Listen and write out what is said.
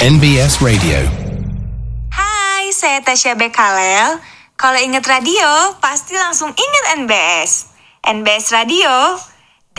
NBS Radio. Hai, saya Tasya Bekalel. Kalau inget radio, pasti langsung inget NBS. NBS Radio,